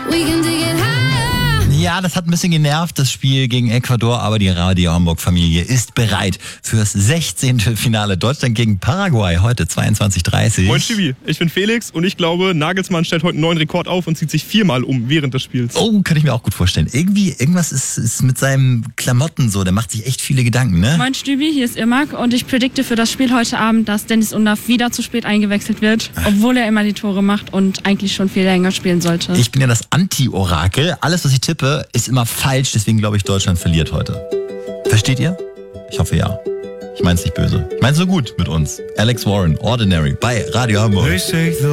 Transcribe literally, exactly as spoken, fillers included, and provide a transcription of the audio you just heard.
We can take it higher. Ja, das hat ein bisschen genervt, das Spiel gegen Ecuador, aber die Radio Hamburg-Familie ist bereit fürs sechzehnte Finale Deutschland gegen Paraguay, heute zweiundzwanzig Uhr dreißig. Moin Stevie, ich bin Felix und ich glaube, Nagelsmann stellt heute einen neuen Rekord auf und zieht sich viermal um während des Spiels. Oh, kann ich mir auch gut vorstellen. Irgendwie, irgendwas ist, ist mit seinem Klamotten so, der macht sich echt viele Gedanken, ne? Moin Stübi, hier ist Irmak und ich predikte für das Spiel heute Abend, dass Dennis Undaff wieder zu spät eingewechselt wird, obwohl er immer die Tore macht und eigentlich schon viel länger spielen sollte. Ich bin ja das Anti-Orakel. Alles, was ich tippe, ist immer falsch, deswegen glaube ich, Deutschland verliert heute. Versteht ihr? Ich hoffe ja. Ich meine es nicht böse. Ich meine es so gut mit uns. Alex Warren, Ordinary, bei Radio Hamburg.